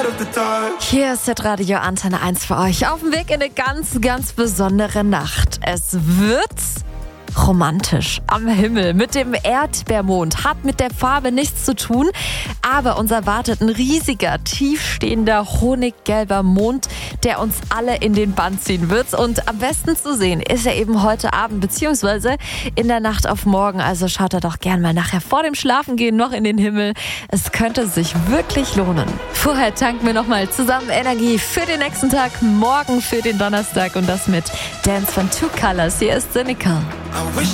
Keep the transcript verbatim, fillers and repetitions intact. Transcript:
Hier ist Radio Antenne eins für euch. Auf dem Weg in eine ganz, ganz besondere Nacht. Es wird romantisch am Himmel mit dem Erdbeermond. Hat mit der Farbe nichts zu tun, aber uns erwartet ein riesiger, tiefstehender, honiggelber Mond, der uns alle in den Bann ziehen wird. Und am besten zu sehen ist er eben heute Abend beziehungsweise in der Nacht auf morgen. Also schaut er doch gern mal nachher vor dem Schlafengehen noch in den Himmel. Es könnte sich wirklich lohnen. Vorher tanken wir nochmal zusammen Energie für den nächsten Tag, morgen für den Donnerstag und das mit Dance von Two Colors. Hier ist Cynical. I wish